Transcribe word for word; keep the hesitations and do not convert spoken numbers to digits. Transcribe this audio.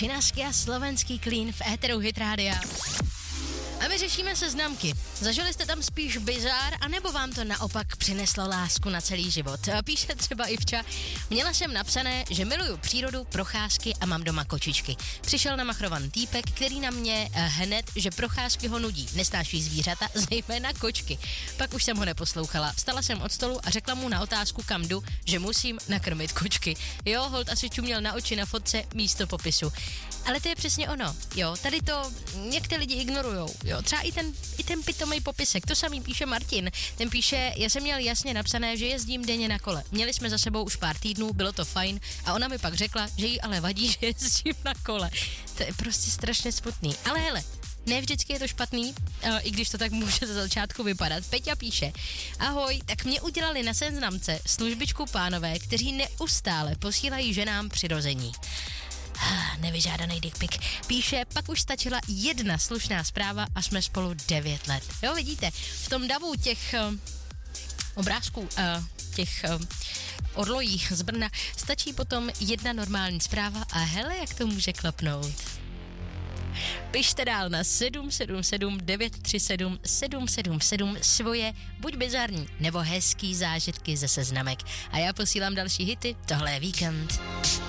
Činařský a slovenský klín v éteru Hit Rádia. A my řešíme seznamky. Zažili jste tam spíš bizár, anebo vám to naopak přineslo lásku na celý život? Píše třeba Ivča. Měla jsem napsané, že miluju přírodu, procházky a mám doma kočičky. Přišel namachrovan týpek, který na mě hned, že procházky ho nudí. Nesnáší zvířata, zejména kočky. Pak už jsem ho neposlouchala. Vstala jsem od stolu a řekla mu na otázku, kam jdu, že musím nakrmit kočky. Jo, holt asi čuměl na oči na fotce místo popisu. Ale to je přesně ono. Jo, tady to některé lidi ignorujou. Jo, třeba i ten, i ten pitomej popisek. To samý píše Martin. Ten píše, já jsem měl jasně napsané, že jezdím denně na kole. Měli jsme za sebou už pár týdnů, bylo to fajn a ona mi pak řekla, že jí ale vadí, že jezdím na kole. To je prostě strašně smutný. Ale hele, ne vždycky je to špatný, i když to tak může za začátku vypadat. Peťa píše, ahoj, tak mě udělali na seznamce službičku pánové, kteří neustále posílají ženám přirození. Nevyžádaný dick pic. Píše, pak už stačila jedna slušná zpráva a jsme spolu devět let. Jo, vidíte, v tom davu těch uh, obrázků, uh, těch uh, orlojí z Brna stačí potom jedna normální zpráva a hele, jak to může klapnout. Pište dál na sedm sedm sedm devět tři sedm sedm sedm sedm svoje buď bizarní nebo hezký zážitky ze seznamek. A já posílám další hity, tohle je Víkend.